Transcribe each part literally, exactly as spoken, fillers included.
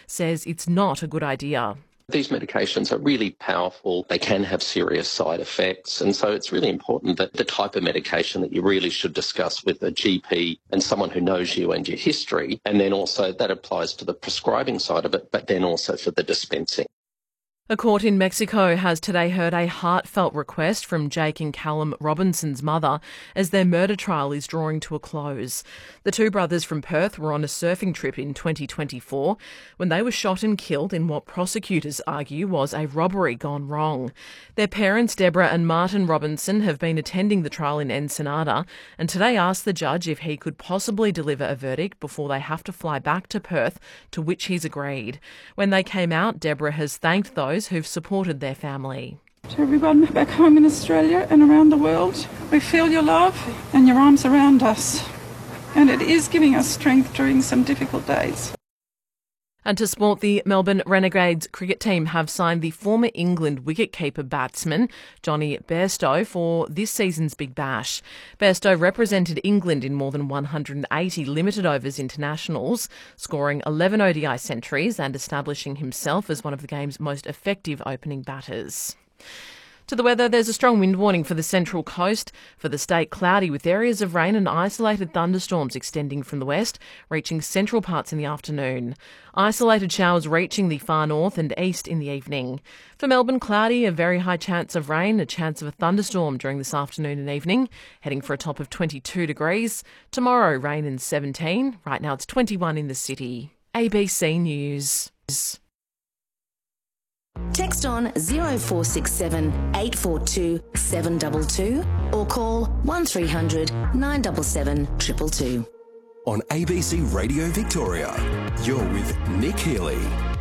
says it's not a good idea. These medications are really powerful. They can have serious side effects. And so it's really important that the type of medication that you really should discuss with a G P and someone who knows you and your history. And then also that applies to the prescribing side of it, but then also for the dispensing. A court in Mexico has today heard a heartfelt request from Jake and Callum Robinson's mother as their murder trial is drawing to a close. The two brothers from Perth were on a surfing trip in twenty twenty-four when they were shot and killed in what prosecutors argue was a robbery gone wrong. Their parents, Deborah and Martin Robinson, have been attending the trial in Ensenada and today asked the judge if he could possibly deliver a verdict before they have to fly back to Perth, to which he's agreed. When they came out, Deborah has thanked those who've supported their family. To everyone back home in Australia and around the world, we feel your love and your arms around us. And it is giving us strength during some difficult days. And to sport, the Melbourne Renegades cricket team have signed the former England wicketkeeper batsman Jonny Bairstow for this season's Big Bash. Bairstow represented England in more than one hundred eighty limited overs internationals, scoring eleven O D I centuries and establishing himself as one of the game's most effective opening batters. To the weather, there's a strong wind warning for the Central Coast. For the state, cloudy with areas of rain and isolated thunderstorms extending from the west, reaching central parts in the afternoon. Isolated showers reaching the far north and east in the evening. For Melbourne, cloudy, a very high chance of rain, a chance of a thunderstorm during this afternoon and evening, heading for a top of twenty-two degrees. Tomorrow, rain and seventeen. Right now it's twenty-one in the city. A B C News. Text on zero four six seven, eight four two, seven two two or call one three hundred, nine seven seven, two two two. On A B C Radio Victoria, you're with Nick Healy.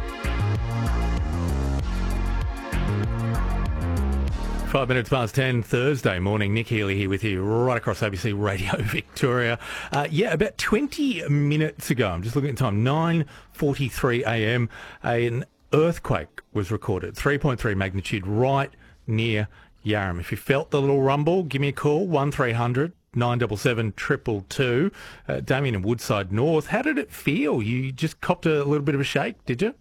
Five minutes past ten, Thursday morning. Nick Healy here with you right across A B C Radio Victoria. Uh, yeah, about twenty minutes ago, I'm just looking at the time, nine forty-three a m, an earthquake was recorded, three point three magnitude, right near Yarram. If you felt the little rumble, give me a call, one three hundred, nine seven seven, two two two. Uh, Damien in Woodside North, how did it feel? You just copped a little bit of a shake, did you?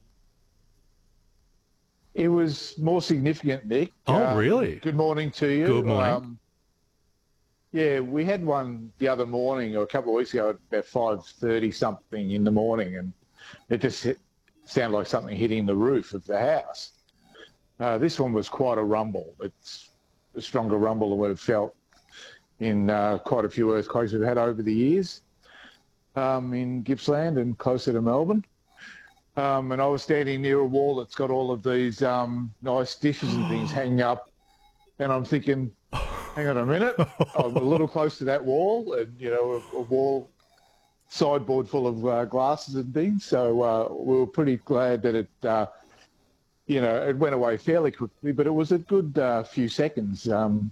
It was more significant, Nick. Oh, um, really? Good morning to you. Good morning. Um, yeah, we had one the other morning, or a couple of weeks ago, at about five thirty something in the morning, and it just hit, sounded like something hitting the roof of the house. Uh, this one was quite a rumble. It's a stronger rumble than we've felt in uh, quite a few earthquakes we've had over the years um, in Gippsland and closer to Melbourne. Um, and I was standing near a wall that's got all of these um, nice dishes and things hanging up, and I'm thinking, hang on a minute, I'm a little close to that wall, and, you know, a, a wall sideboard full of uh, glasses and things. So uh, we were pretty glad that it, uh, you know, it went away fairly quickly, but it was a good uh, few seconds. Um,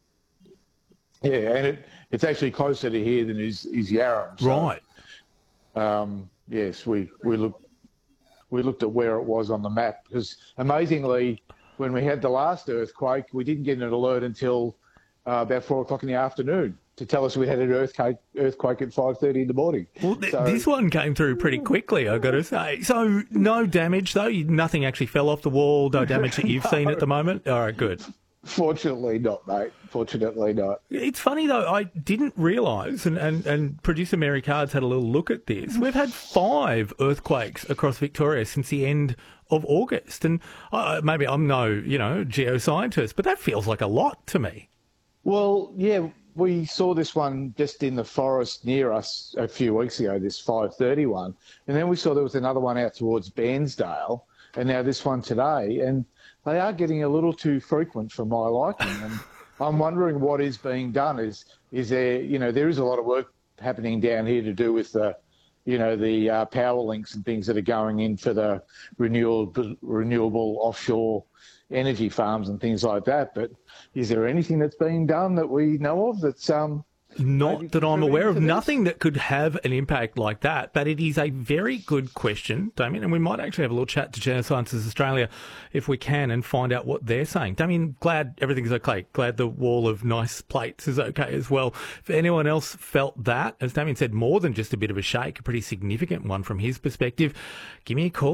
yeah, and it, it's actually closer to here than is, is Yarram. So, right. Um, yes, we, we looked we looked at where it was on the map, because amazingly, when we had the last earthquake, we didn't get an alert until uh, about four o'clock in the afternoon to tell us we had an earthquake earthquake at five thirty in the morning. Well, th- so, this one came through pretty quickly, I've got to say. So no damage, though? Nothing actually fell off the wall? No damage that you've no. seen at the moment? All right, good. Fortunately not, mate. Fortunately not. It's funny, though, I didn't realise, and, and, and producer Mary Cards had a little look at this, we've had five earthquakes across Victoria since the end of August. And uh, maybe I'm no, you know, geoscientist, but that feels like a lot to me. Well, yeah, we saw this one just in the forest near us a few weeks ago, this five thirty one. And then we saw there was another one out towards Bairnsdale, and now this one today. And they are getting a little too frequent for my liking. And I'm wondering what is being done. Is is there, you know, there is a lot of work happening down here to do with the, you know, the uh, power links and things that are going in for the renewable, renewable offshore energy farms and things like that. But is there anything that's being done that we know of that's um not that I'm aware of? Nothing that could have an impact like that, but it is a very good question, Damien, and we might actually have a little chat to Geosciences Australia if we can and find out what they're saying. Damien, glad everything's okay. Glad the wall of nice plates is okay as well. If anyone else felt that, as Damien said, more than just a bit of a shake, a pretty significant one from his perspective, give me a call.